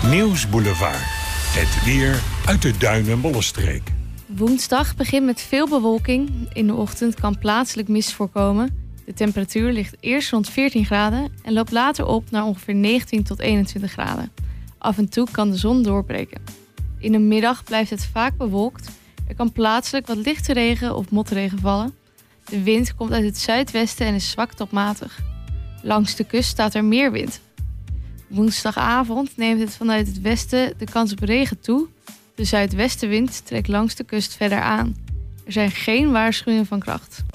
Nieuwsboulevard. Het weer uit de Duin- en Bollenstreek. Woensdag begint met veel bewolking. In de ochtend kan plaatselijk mist voorkomen. De temperatuur ligt eerst rond 14 graden en loopt later op naar ongeveer 19 tot 21 graden. Af en toe kan de zon doorbreken. In de middag blijft het vaak bewolkt. Er kan plaatselijk wat lichte regen of motregen vallen. De wind komt uit het zuidwesten en is zwak tot matig. Langs de kust staat er meer wind. Woensdagavond neemt het vanuit het westen de kans op regen toe. De zuidwestenwind trekt langs de kust verder aan. Er zijn geen waarschuwingen van kracht.